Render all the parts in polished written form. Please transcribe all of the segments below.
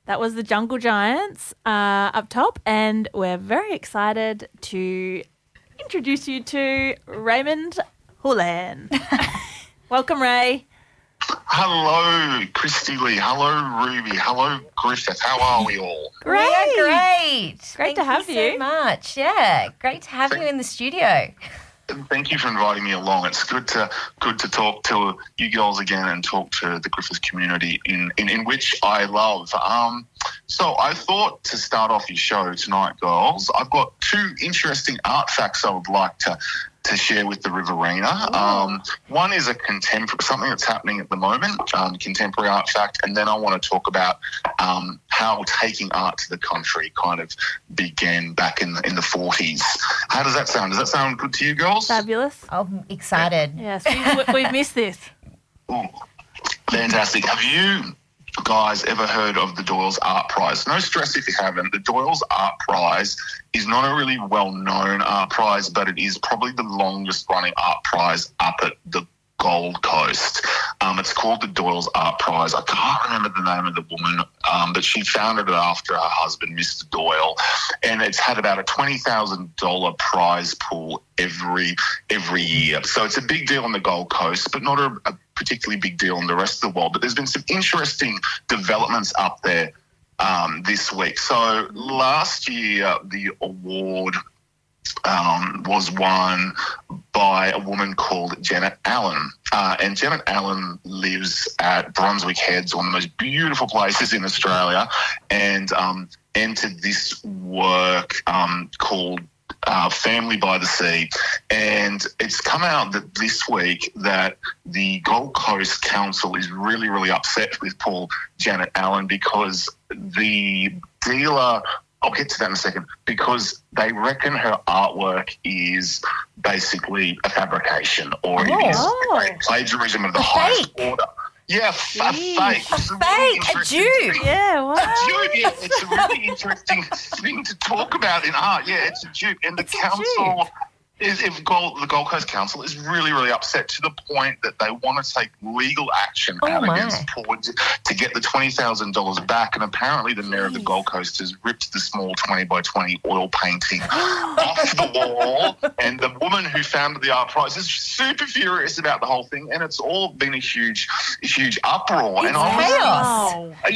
That was the Jungle Giants up top, and we're very excited to introduce you to Raymond Houlihan. Welcome, Ray. Hello, Christy Lee. Hello, Ruby. Hello, Griffith. How are we all? Great. We are great. Great to have Thank you so much. Yeah, great to have you in the studio. Thank you for inviting me along. It's good to talk to you girls again and talk to the Griffith community in which I love. So I thought to start off your show tonight, girls, I've got two interesting art facts I would like to share with the Riverina. One is a contemporary, something that's happening at the moment, contemporary art fact, and then I want to talk about how taking art to the country kind of began back in the 40s. How does that sound? Does that sound good to you girls? Fabulous. I'm excited. Yes, we've missed this. Ooh, fantastic. Have you guys ever heard of the Doyle's Art Prize? No stress if you haven't. The Doyle's Art Prize is not a really well-known art prize, but it is probably the longest-running art prize up at the Gold Coast. It's called the Doyle's Art Prize. I can't remember the name of the woman, but she founded it after her husband, Mr. Doyle, and it's had about a $20,000 prize pool every year. So it's a big deal on the Gold Coast, but not a particularly big deal in the rest of the world. But there's been some interesting developments up there this week. So last year, the award was won by a woman called Janet Allen. And Janet Allen lives at Brunswick Heads, one of the most beautiful places in Australia, and entered this work called Family by the Sea. And it's come out that this week that the Gold Coast Council is really, really upset with poor Janet Allen because the dealer, I'll get to that in a second, because they reckon her artwork is basically a fabrication or it is plagiarism of the highest order. Yeah, a fake. A dupe. Yeah, wow. A dupe, yeah. It's a really interesting thing to talk about in art. Yeah, it's a dupe. And the council, the Gold Coast Council is really, really upset to the point that they want to take legal action out against Paul to get the $20,000 back. And apparently the mayor of the Gold Coast has ripped the small 20 by 20 oil painting off the wall. And the woman who founded the art prize is super furious about the whole thing. And it's all been a huge uproar. It's chaos.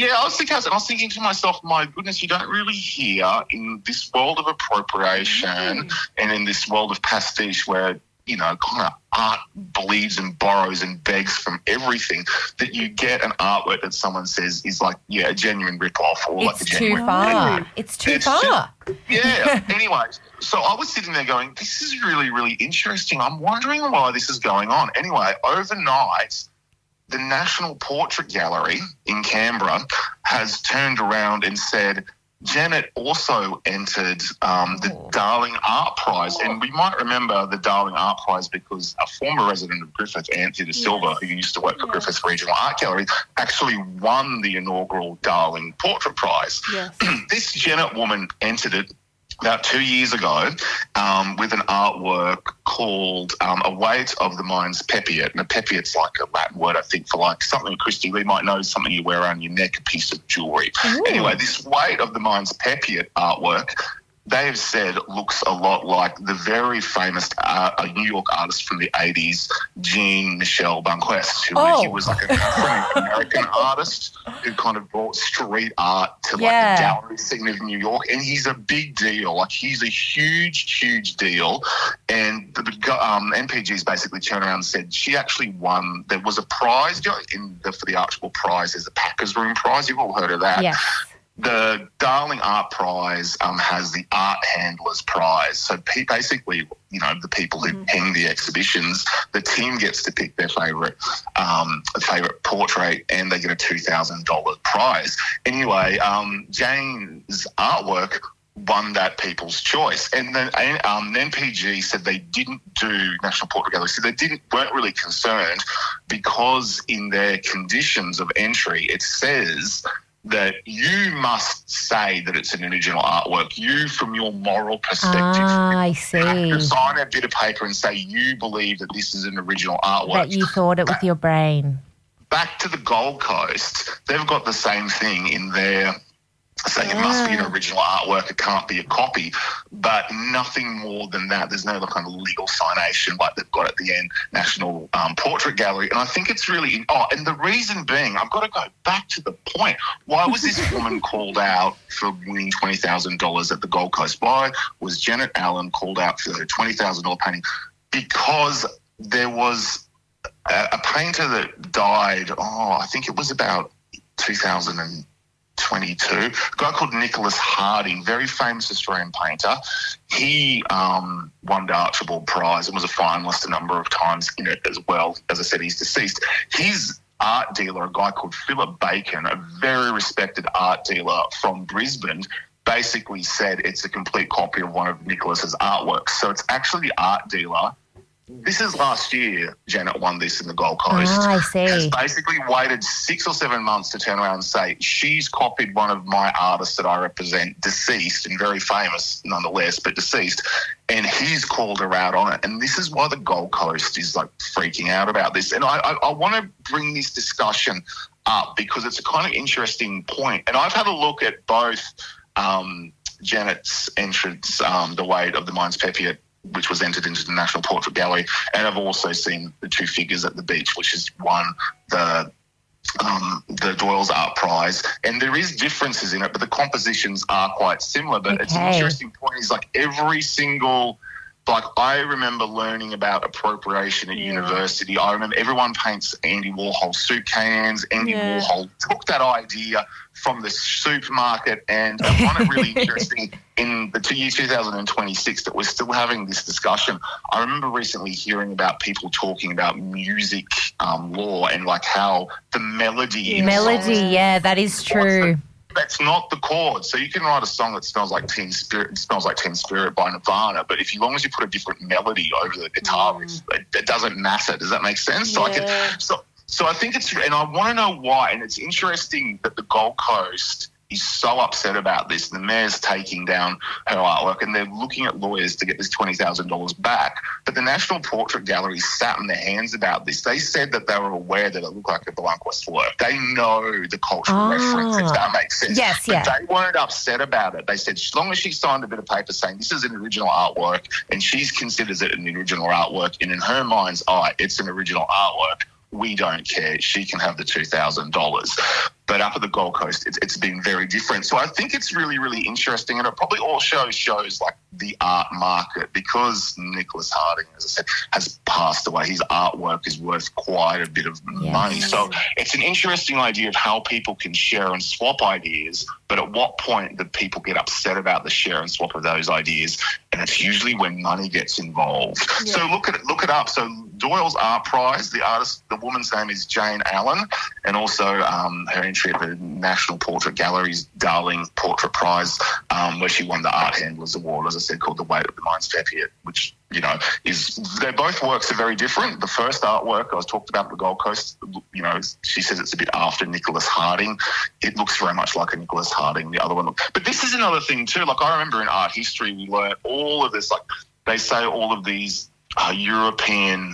I was thinking to myself, my goodness, you don't really hear in this world of appropriation and in this world of pastiche where, you know, kind of art bleeds and borrows and begs from everything, that you get an artwork that someone says is like, a genuine rip-off or like a genuine... It's too far. Anyway, so I was sitting there going, this is really, really interesting. I'm wondering why this is going on. Anyway, overnight, the National Portrait Gallery in Canberra has turned around and said, Janet also entered the Darling Art Prize, and we might remember the Darling Art Prize because a former resident of Griffith, Anthea De Silva, who used to work for Griffith Regional Art Gallery, actually won the inaugural Darling Portrait Prize. Yes. This Janet woman entered it about 2 years ago with an artwork called A Weight of the Mind's Pepiot. And a pepiot's like a Latin word, I think, for like something, Christy Lee might know, something you wear around your neck, a piece of jewellery. Anyway, this Weight of the Mind's Pepiot artwork, they have said looks a lot like the very famous New York artist from the 80s, Jean-Michel Banquest, he was like an African-American artist who kind of brought street art to like the gallery scene of New York. And he's a big deal. Like, he's a huge, huge deal. And the NPG's basically turned around and said she actually won. There was a prize for the Archibald Prize. There's a Packers Room Prize. You've all heard of that. Yeah. The Darling Art Prize has the Art Handlers Prize. So basically, you know, the people who hang the exhibitions, the team gets to pick their favourite portrait, and they get a $2,000 prize. Anyway, Jane's artwork won that People's Choice, and then NPG said they didn't do National Portrait Gallery, so they weren't really concerned because in their conditions of entry it says that you must say that it's an original artwork. You, from your moral perspective, I see. have to sign a bit of paper and say you believe that this is an original artwork. That you thought it with your brain. Back to the Gold Coast, they've got the same thing in their saying it must be an original artwork, it can't be a copy, but nothing more than that. There's no kind of legal signation like they've got at the end, National Portrait Gallery. And I think it's really, and the reason being, I've got to go back to the point. Why was this woman called out for winning $20,000 at the Gold Coast? Why was Janet Allen called out for her $20,000 painting? Because there was a painter that died, I think it was about 2022, a guy called Nicholas Harding, very famous Australian painter. He won the Archibald Prize and was a finalist a number of times in it as well. As I said, he's deceased. His art dealer, a guy called Philip Bacon, a very respected art dealer from Brisbane, basically said it's a complete copy of one of Nicholas's artworks. So it's actually the art dealer. This is last year, Janet won this in the Gold Coast. I see. Has basically waited 6 or 7 months to turn around and say, she's copied one of my artists that I represent, deceased and very famous nonetheless, but deceased, and he's called her out on it. And this is why the Gold Coast is like freaking out about this. And I want to bring this discussion up because it's a kind of interesting point. And I've had a look at both Janet's entrance, the Weight of the Mines Pepiot, which was entered into the National Portrait Gallery, and I've also seen the two figures at the beach, which has won the Doyle's Art Prize. And there is differences in it, but the compositions are quite similar. But It's an interesting point is like every single, like I remember learning about appropriation at university. I remember everyone paints Andy Warhol soup cans. Andy Warhol took that idea from the supermarket, and I find it really interesting in the year 2026 that we're still having this discussion. I remember recently hearing about people talking about music law and like how the melody. That is true. That's not the chord. So you can write a song that smells like Teen Spirit. It smells like Teen Spirit by Nirvana, but as long as you put a different melody over the guitar, it doesn't matter. Does that make sense? Yeah. So I think it's, and I want to know why. And it's interesting that the Gold Coast is so upset about this. The mayor's taking down her artwork and they're looking at lawyers to get this $20,000 back. But the National Portrait Gallery sat in their hands about this. They said that they were aware that it looked like a Blomqvist work. They know the cultural reference, if that makes sense. Yes, but they weren't upset about it. They said as long as she signed a bit of paper saying this is an original artwork and she considers it an original artwork, and in her mind's eye, it's an original artwork, we don't care. She can have the $2,000. But up at the Gold Coast, it's been very different. So I think it's really, really interesting. And it probably also shows like the art market, because Nicholas Harding, as I said, has passed away. His artwork is worth quite a bit of money. So it's an interesting idea of how people can share and swap ideas, but at what point do people get upset about the share and swap of those ideas? And it's usually when money gets involved. Yeah. So look it up. So Doyle's Art Prize, the woman's name is Jane Allen, and also her entry at the National Portrait Gallery's Darling Portrait Prize, where she won the Art Handlers Award, as I said, called The Weight of the Mines Pepiot, which, they're both works are very different. The first artwork I was talked about at the Gold Coast, she says it's a bit after Nicholas Harding. It looks very much like a Nicholas Harding. The other one, but this is another thing too. Like I remember in art history, we learned all of this. Like they say, all of these European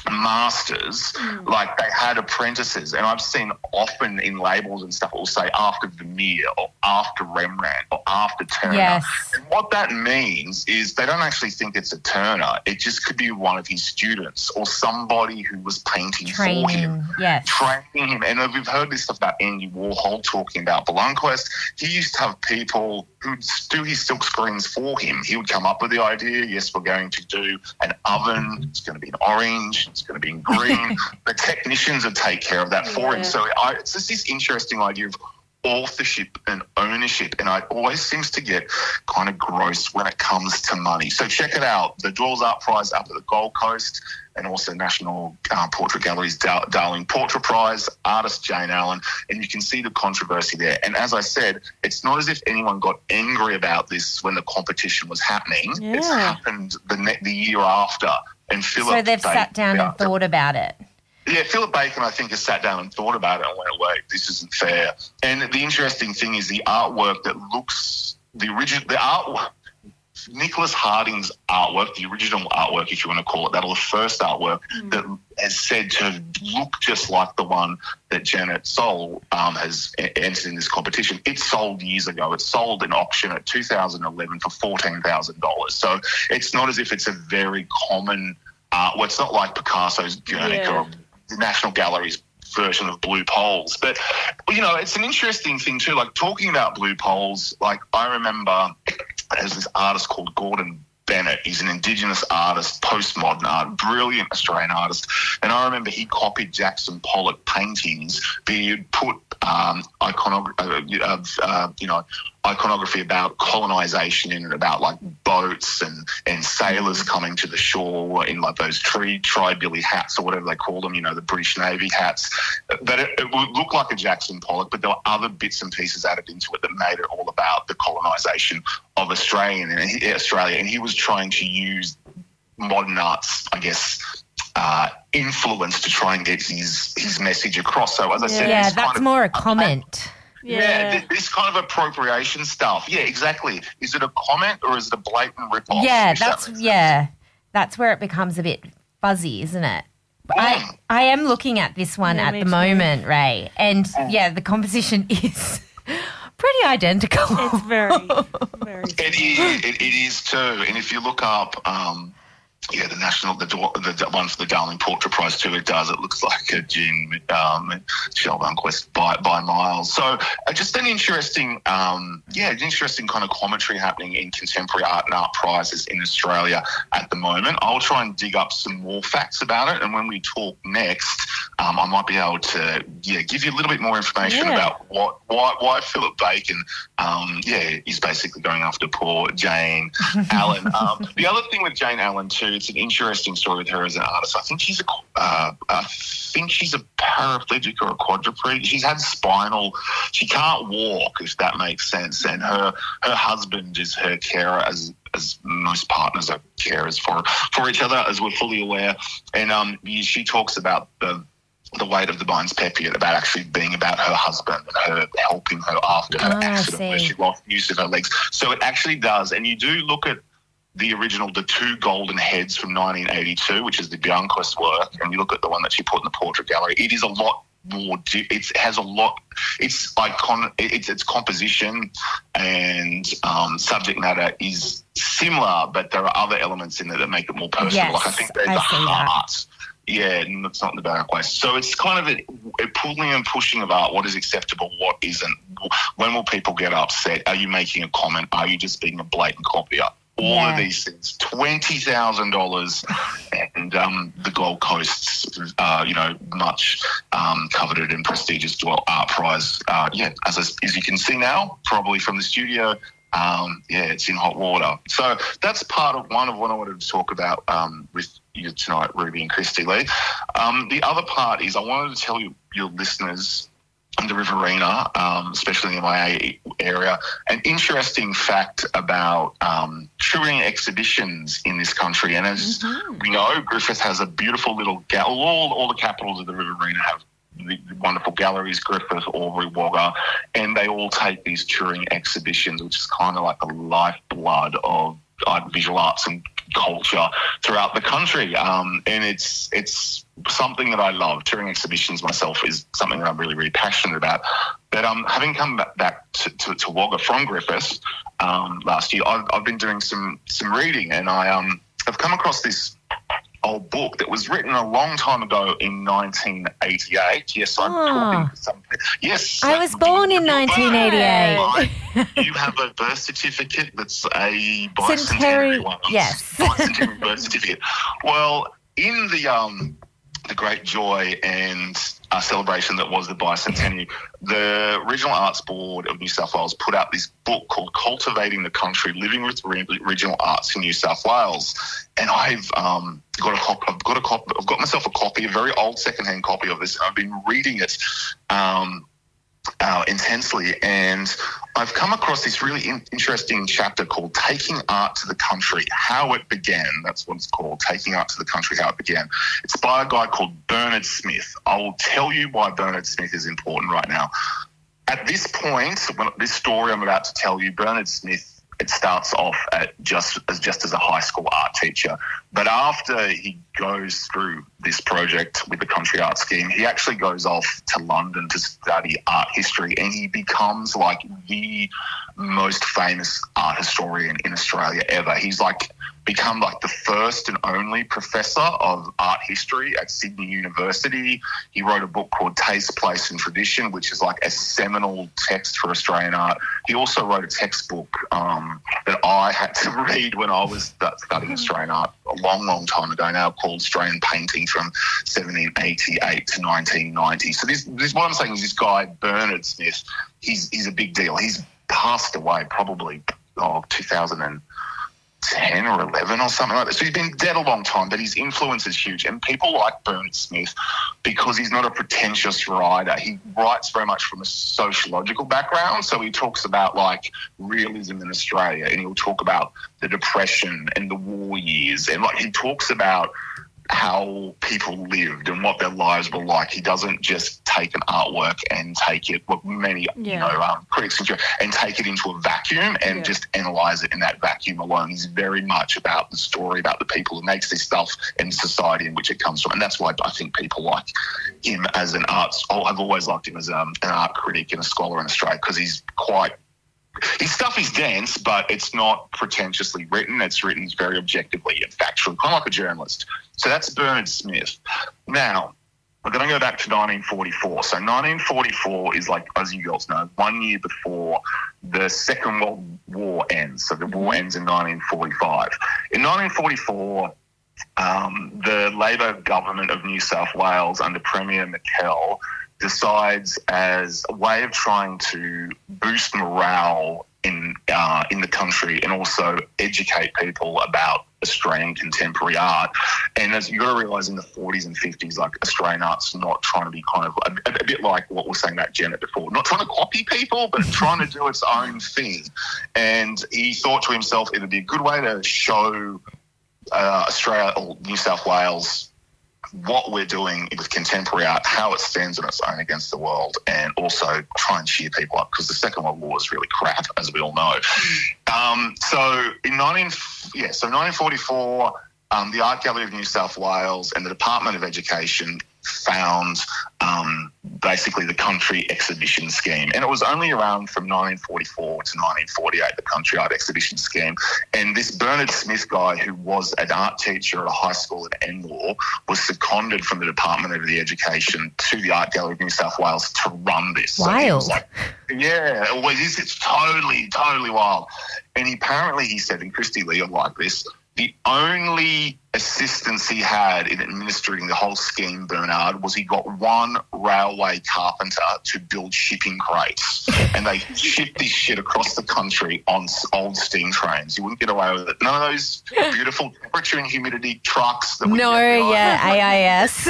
masters, like they had apprentices, and I've seen often in labels and stuff it will say after Vermeer or after Rembrandt or after Turner. Yes. And what that means is they don't actually think it's a Turner. It just could be one of his students or somebody who was painting for him, training him. And we've heard this stuff about Andy Warhol talking about Blomqvist. He used to have people who'd do his silk screens for him. He would come up with the idea, yes, we're going to do an oven, it's going to be an orange, it's going to be in green. The technicians would take care of that for him. So it's just this interesting idea of authorship and ownership, and it always seems to get kind of gross when it comes to money. So check it out, the Doyle's Art Prize up at the Gold Coast, and also National Portrait Gallery's Darling Portrait Prize, artist Jane Allen, and you can see the controversy there. And as I said, it's not as if anyone got angry about this when the competition was happening. It's happened the year after. And Philip so they've sat down and thought about it. Yeah, Philip Bacon, I think, has sat down and thought about it and went, wait, this isn't fair. And the interesting thing is the artwork that looks, Nicholas Harding's artwork, the original artwork, if you want to call it that, or the first artwork that is said to look just like the one that Janet Soul has entered in this competition. It sold years ago. It sold in auction at 2011 for $14,000. So it's not as if it's a very common well, it's not like Picasso's Guernica or the National Gallery's version of Blue Poles. But, it's an interesting thing too. Like, talking about Blue Poles, like, I remember there's this artist called Gordon Bennett. He's an Indigenous artist, postmodern art, brilliant Australian artist. And I remember he copied Jackson Pollock paintings, but he'd put iconography about colonisation in it, about like boats and sailors coming to the shore in like those tri-billy hats or whatever they call them, the British Navy hats. But it would look like a Jackson Pollock, but there were other bits and pieces added into it that made it all about the colonisation of Australia. And he was trying to use modern art's, I guess, influence to try and get his message across. So as I said, that's kind of more a comment. This kind of appropriation stuff. Yeah, exactly. Is it a comment or is it a blatant rip-off? That's where it becomes a bit fuzzy, isn't it? I am looking at this one at the moment, Ray, and the composition is pretty identical. It's very, very. It is too. And if you look up, the one for the Darling Portrait Prize too, it does. It looks like a Jean Michelle Bunquist by miles. So just an interesting, kind of commentary happening in contemporary art and art prizes in Australia at the moment. I'll try and dig up some more facts about it, and when we talk next, I might be able to give you a little bit more information about why Philip Bacon is basically going after poor Jane Allen. The other thing with Jane Allen too, it's an interesting story with her as an artist. I think she's a paraplegic or a quadriplegic. She's had she can't walk, if that makes sense. And her husband is her carer, as most partners are carers for each other, as we're fully aware. And she talks about the weight of the Bynes Pepiot, about actually being about her husband and her helping her after her accident where she lost use of her legs. So it actually does. And you do look at the original, the two golden heads from 1982, which is the Björnquist work, and you look at the one that she put in the portrait gallery, it is a lot more, it has a lot, its composition and subject matter is similar, but there are other elements in there that make it more personal. Yes, like I think there's the heart. Yeah, it's not in the barrack way. So it's kind of a pulling and pushing of art. What is acceptable? What isn't? When will people get upset? Are you making a comment? Are you just being a blatant copier? All of these things, $20,000, and the Gold Coast's, much coveted and prestigious art prize. As you can see now, probably from the studio, it's in hot water. So that's part of one of what I wanted to talk about with you tonight, Ruby and Christy Lee. The other part is I wanted to tell your listeners in the Riverina, especially in my area, an interesting fact about touring exhibitions in this country. And as we know, Griffith has a beautiful little all the capitals of the Riverina have the wonderful galleries, Griffith, Albury, Wagga, and they all take these touring exhibitions, which is kind of like the lifeblood of visual arts and culture throughout the country. And it's something that I love. Touring exhibitions myself is something that I'm really, really passionate about. But having come back to Wagga from Griffith last year, I've been doing some reading, and I've come across this old book that was written a long time ago in 1988. Yes, I'm talking to some. Yes, I was born in 1988. You have a birth certificate that's a bicentenary one. Yes, bicentenary birth certificate. Well, in the great joy and celebration that was the bicentenary, the Regional Arts Board of New South Wales put out this book called Cultivating the Country, Living with Regional Arts in New South Wales. And I've got myself a copy, a very old secondhand copy of this. I've been reading it intensely, and I've come across this really interesting chapter called Taking Art to the Country, How It Began. That's what it's called, Taking Art to the Country, How It Began. It's by a guy called Bernard Smith. I will tell you why Bernard Smith is important right now. At this point, this story I'm about to tell you, Bernard Smith it starts off just as a high school art teacher. But after he goes through this project with the Country Art Scheme, he actually goes off to London to study art history, and he becomes like the most famous art historian in Australia ever. He's like become like the first and only professor of art history at Sydney University. He wrote a book called Taste, Place and Tradition, which is like a seminal text for Australian art. He also wrote a textbook that I had to read when I was studying Australian art a long, long time ago now, called Australian Painting from 1788 to 1990. So this what I'm saying is this guy, Bernard Smith, he's a big deal. He's passed away probably 2010 or 11 or something like that. So he's been dead a long time, but his influence is huge. And people like Bernard Smith because he's not a pretentious writer. He writes very much from a sociological background. So he talks about like realism in Australia, and he'll talk about the Depression and the war years. And like he talks about how people lived and what their lives were like. He doesn't just take an artwork and take it, what many critics and take it into a vacuum and just analyse it in that vacuum alone. He's very much about the story, about the people who makes this stuff and society in which it comes from. And that's why I think people like him as an I've always liked him as an art critic and a scholar in Australia, because he's quite... His stuff is dense, but it's not pretentiously written. It's written very objectively and factually, kind of like a journalist. So that's Bernard Smith. Now, we're going to go back to 1944. So 1944 is, like, as you girls know, 1 year before the Second World War ends. So the war ends in 1945. In 1944, the Labor government of New South Wales under Premier McKell decides, as a way of trying to boost morale in the country and also educate people about Australian contemporary art. And as you've got to realise, in the 40s and 50s, like, Australian art's not trying to be kind of a bit like what we were saying about Janet before, not trying to copy people, but trying to do its own thing. And he thought to himself, it would be a good way to show Australia or New South Wales what we're doing with contemporary art, how it stands on its own against the world, and also try and cheer people up, because the Second World War is really crap, as we all know. So in 1944, the Art Gallery of New South Wales and the Department of Education found basically the Country Exhibition Scheme. And it was only around from 1944 to 1948, the Country Art Exhibition Scheme. And this Bernard Smith guy, who was an art teacher at a high school at Enmore, was seconded from the Department of the Education to the Art Gallery of New South Wales to run this. Wild. So it's totally, totally wild. And he said, and Christy Lee will like this, the only assistance he had in administering the whole scheme, Bernard, was he got one railway carpenter to build shipping crates. And they shipped this shit across the country on old steam trains. You wouldn't get away with it. None of those beautiful temperature and humidity trucks. AIS. No AIS.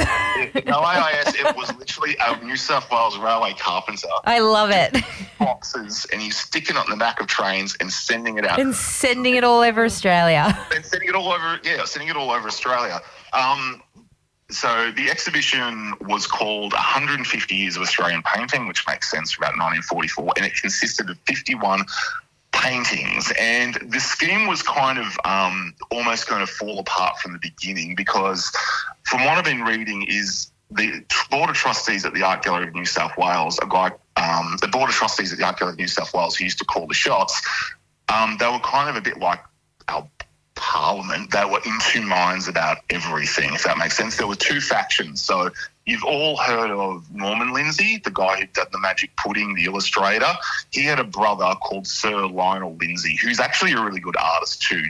It was literally a New South Wales railway carpenter. I love it. Boxes, and he's sticking it on the back of trains and sending it out. And sending it all over Australia. And sending it all over Australia. So the exhibition was called 150 Years of Australian Painting, which makes sense for about 1944, and it consisted of 51 paintings. And the scheme was kind of almost going to fall apart from the beginning, because from what I've been reading is the Board of Trustees at the Art Gallery of New South Wales, the Board of Trustees at the Art Gallery of New South Wales, who used to call the shots, they were kind of a bit like our Parliament. They were in two minds about everything, if that makes sense. There were two factions. So you've all heard of Norman Lindsay, the guy who did the Magic Pudding, the illustrator. He had a brother called Sir Lionel Lindsay, who's actually a really good artist too,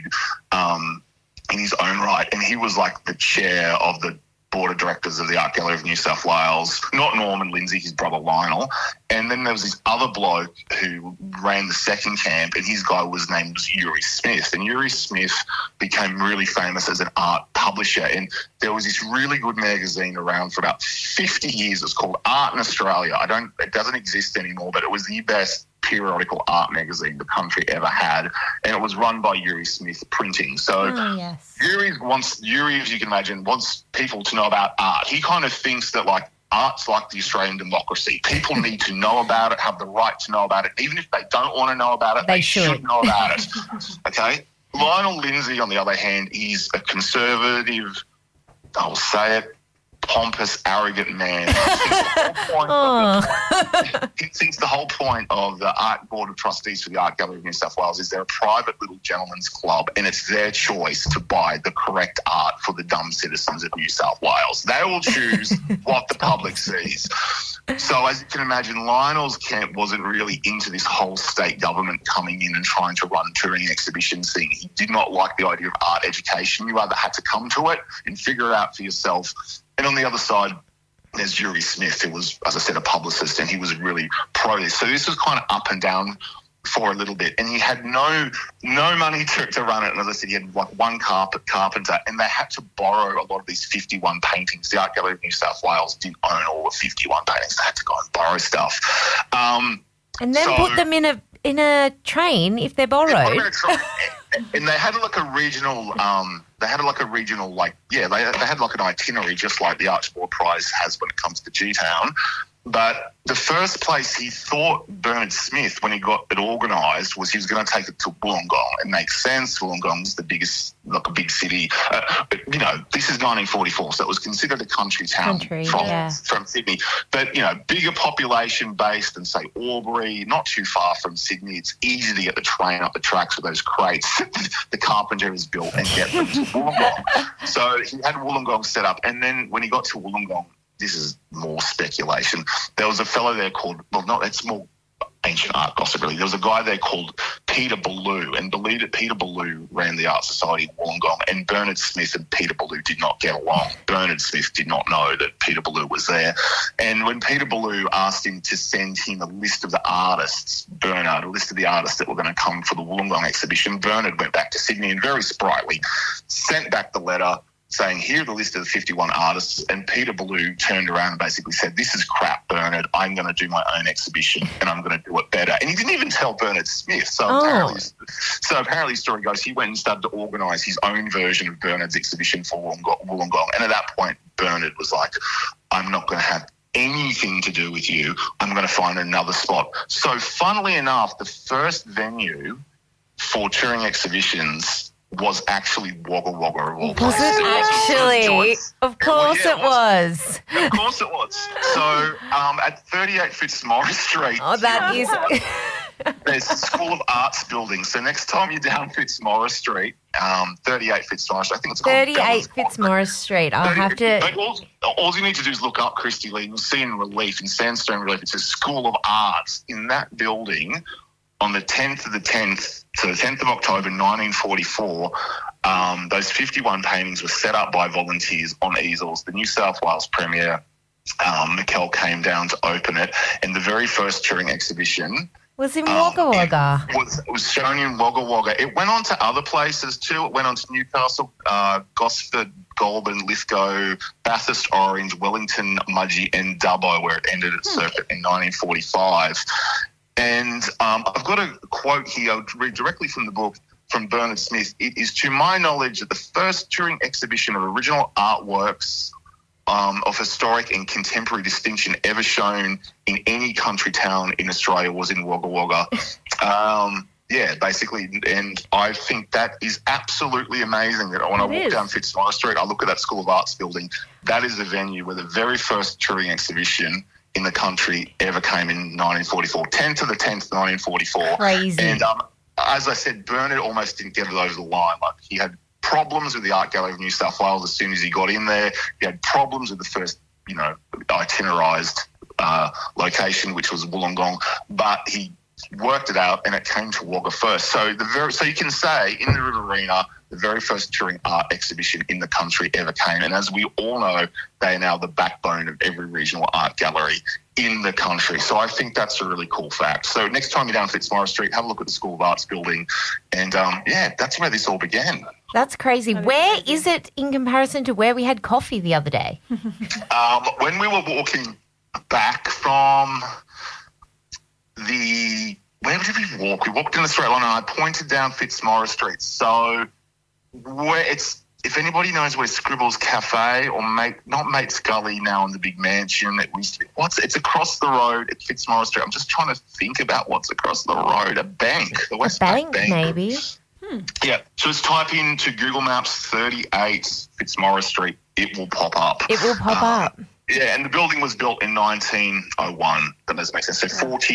in his own right. And he was like the chair of the Board of Directors of the Art Gallery of New South Wales, not Norman Lindsay, his brother Lionel. And then there was this other bloke who ran the second camp, and his guy was named Yuri Smith. And Yuri Smith became really famous as an art publisher. And there was this really good magazine around for about 50 years. It's called Art in Australia. It doesn't exist anymore, but it was the best periodical art magazine the country ever had, and it was run by Yuri Smith Printing. So Yuri, as you can imagine, wants people to know about art. He kind of thinks that, like, art's like the Australian democracy. People need to know about it, have the right to know about it. Even if they don't want to know about it, they should know about it. Okay? Lionel Lindsay, on the other hand, is a conservative, I will say it, pompous, arrogant man. He thinks the whole point of the Art Board of Trustees for the Art Gallery of New South Wales is they're a private little gentleman's club, and it's their choice to buy the correct art for the dumb citizens of New South Wales. They will choose what the public sees. So as you can imagine, Lionel's camp wasn't really into this whole state government coming in and trying to run touring exhibitions thing. He did not like the idea of art education. You either had to come to it and figure it out for yourself. And on the other side, there's Yuri Smith, who was, as I said, a publicist, and he was really pro this. So this was kind of up and down for a little bit, and he had no money to run it. And as I said, he had like one carpenter, and they had to borrow a lot of these 51 paintings. The Art Gallery of New South Wales didn't own all the 51 paintings. They had to go and borrow stuff. And then put them in a train if they're borrowed. And they had like a regional, they had like an itinerary just like the Archibald Prize has when it comes to G-Town. But the first place he thought Bernard Smith, when he got it organised, was he was going to take it to Wollongong. It makes sense. Wollongong's the biggest, like a big city. But, you know, this is 1944, so it was considered a country town from Sydney. But, you know, bigger population based than, say, Albury, not too far from Sydney. It's easy to get the train up the tracks with those crates the carpenter has built and get them to Wollongong. So he had Wollongong set up. And then when he got to Wollongong, this is more speculation. There was a fellow there called, well, no, it's more ancient art gossip, really. There was a guy there called Peter Ballou, and believe it, Peter Ballou ran the Art Society in Wollongong, and Bernard Smith and Peter Ballou did not get along. Bernard Smith did not know that Peter Ballou was there. And when Peter Ballou asked him to send him a list of the artists, Bernard, a list of the artists that were going to come for the Wollongong exhibition, Bernard went back to Sydney and very sprightly sent back the letter saying, here are the list of the 51 artists, and Peter Ballou turned around and basically said, this is crap, Bernard. I'm going to do my own exhibition and I'm going to do it better. And he didn't even tell Bernard Smith. So apparently the story goes, he went and started to organise his own version of Bernard's exhibition for Wollongong. And at that point, Bernard was like, I'm not going to have anything to do with you. I'm going to find another spot. So funnily enough, the first venue for touring exhibitions was actually Wagga Wagga of all places. Was it actually? Of course it was. Of course it was. So at 38 Fitzmaurice Street. Oh, that is... There's the School of Arts building. So next time you're down Fitzmaurice Street, 38 Fitzmaurice Street, I think it's called 38 Fitzmaurice Street. I'll have to... All you need to do is look up Christy Lee. You'll see in relief, in sandstone relief, it says School of Arts. In that building, on the 10th of the 10th, so the 10th of October 1944, those 51 paintings were set up by volunteers on easels. The New South Wales Premier, Mikel, came down to open it, and the very first touring exhibition was in Wagga Wagga. It was shown in Wagga Wagga. It went on to other places too. It went on to Newcastle, Gosford, Goulburn, Lithgow, Bathurst, Orange, Wellington, Mudgee and Dubbo, where it ended its circuit in 1945. And I've got a quote here, I'll read directly from the book from Bernard Smith. It is, to my knowledge, that the first touring exhibition of original artworks of historic and contemporary distinction ever shown in any country town in Australia was in Wagga Wagga. Yeah, basically, and I think that is absolutely amazing that when I walk down Fitzmaurice Street, I look at that School of Arts building. That is the venue where the very first touring exhibition in the country ever came in 1944, 10th to the 10th, 1944. Crazy. And as I said, Bernard almost didn't get it over the line. Like, he had problems with the Art Gallery of New South Wales as soon as he got in there. He had problems with the first, itinerised location, which was Wollongong, but he worked it out and it came to Wagga first. So you can say in the Riverina, the very first touring art exhibition in the country ever came. And as we all know, they are now the backbone of every regional art gallery in the country. So I think that's a really cool fact. So next time you're down Fitzmaurice Street, have a look at the School of Arts building. And, that's where this all began. That's crazy. Where is it in comparison to where we had coffee the other day? When we were walking back from where did we walk? We walked in a straight line and I pointed down Fitzmaurice Street. So where it's if anybody knows where Scribbles Cafe or not Mate Scully now in the big mansion, it's across the road at Fitzmaurice Street. I'm just trying to think about what's across the road. A bank, the Westpac Bank, maybe. Yeah, so just type into Google Maps 38 Fitzmaurice Street. It will pop up. It will pop up. Yeah, and the building was built in 1901. That doesn't make sense. So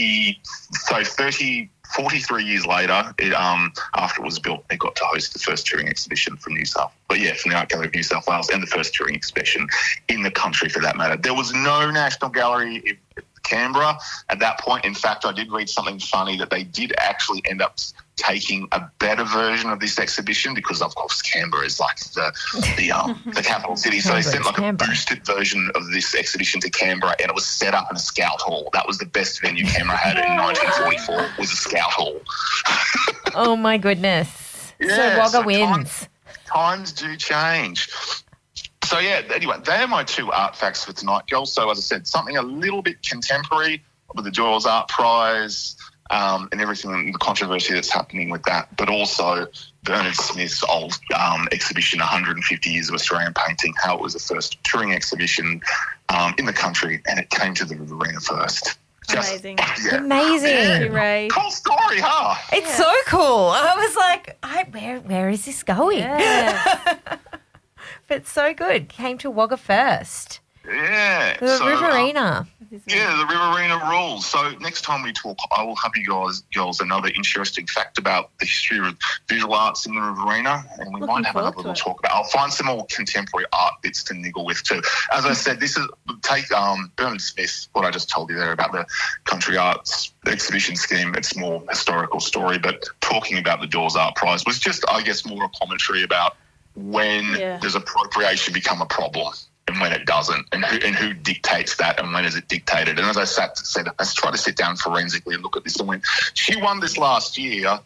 43 years later, after it was built, it got to host the first touring exhibition from from the Art Gallery of New South Wales, and the first touring exhibition in the country for that matter. There was no National Gallery in Canberra at that point. In fact, I did read something funny that they did actually end up taking a better version of this exhibition because, of course, Canberra is like the capital city. So they sent like a boosted version of this exhibition to Canberra, and it was set up in a scout hall. That was the best venue Canberra had in 1944, was a scout hall. Oh, my goodness. Yeah, so Wagga wins. Times do change. So, yeah, anyway, they're my two art facts for tonight, girls. So, as I said, something a little bit contemporary with the Doyle's Art Prize, and everything, the controversy that's happening with that, but also Bernard Smith's old exhibition, 150 Years of Australian Painting, how it was the first touring exhibition in the country, and it came to the Riverina first. Amazing. Yeah. Amazing. Thank you, Ray. Cool story, huh? It's so cool. I was like, where is this going? Yeah. But it's so good. Came to Wagga first. Yeah. The Riverina. Yeah, the Riverina rules. So next time we talk, I will have you girls another interesting fact about the history of visual arts in the Riverina, and we might have another little talk about. I'll find some more contemporary art bits to niggle with too. As I said, this is take Bernard Smith, what I just told you there about the country arts exhibition scheme. It's more historical story, but talking about the Doyle's Art Prize was just, I guess, more a commentary about when does appropriation become a problem and when it doesn't, and who dictates that, and when is it dictated. And as I said, let's try to sit down forensically and look at this. And when she won this last year,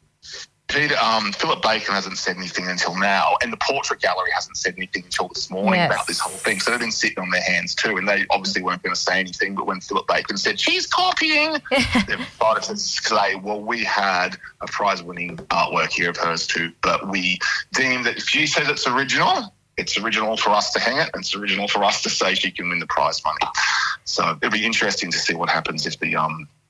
Philip Bacon hasn't said anything until now, and the Portrait Gallery hasn't said anything until this morning about this whole thing. So they've been sitting on their hands too, and they obviously weren't going to say anything. But when Philip Bacon said, she's copying, they decided to say, well, we had a prize-winning artwork here of hers too, but we deemed that if she says it's original for us to hang it, and it's original for us to say she can win the prize money. So it'll be interesting to see what happens if the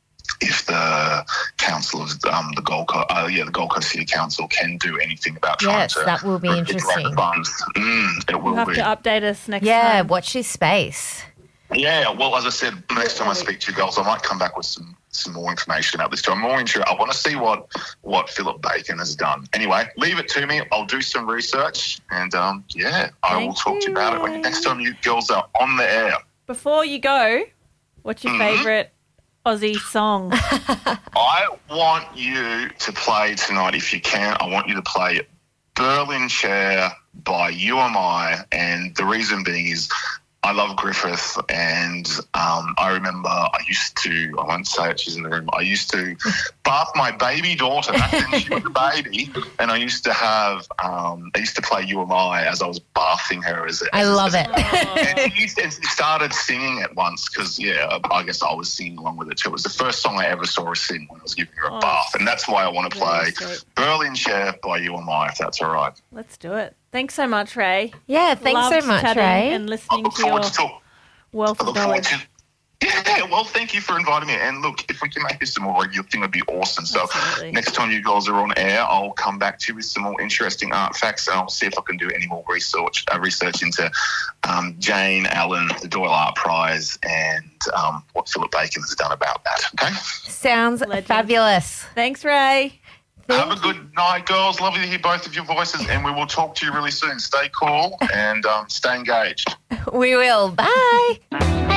council of the Gold Coast City Council can do anything about trying to that will be interesting. Funds. It will You'll have be. to update us next time. Yeah, watch this space. Yeah, well, as I said, next time I speak to you girls, I might come back with some more information about this. So I'm more interested. I want to see what Philip Bacon has done. Anyway, leave it to me. I'll do some research, and I will talk to you about it when next time you girls are on the air. Before you go, what's your favourite Aussie song? I want you to play tonight, if you can. I want you to play Berlin Chair by You Am I, and the reason being is I love Griffith, and I remember I won't say it, she's in the room, I used to bath my baby daughter back then she was a baby, and I used to play You Am I as I was bathing her. I love it. And she started singing it once because, I guess I was singing along with it too. It was the first song I ever saw her sing when I was giving her a bath, and that's why I want to play Berlin Chair by You Am I, if that's all right. Let's do it. Thanks so much, Ray. Yeah, thanks so much, Ray. And listening to your wealth of knowledge. Yeah, well, thank you for inviting me. And look, if we can make this a more regular thing, it'd be awesome. So next time you guys are on air, I'll come back to you with some more interesting art facts, and I'll see if I can do any more research into Jane Allen, the Doyle Art Prize, and what Philip Bacon has done about that. Okay? Sounds fabulous. Thanks, Ray. Have a good night, girls. Lovely to hear both of your voices, and we will talk to you really soon. Stay cool and stay engaged. We will. Bye.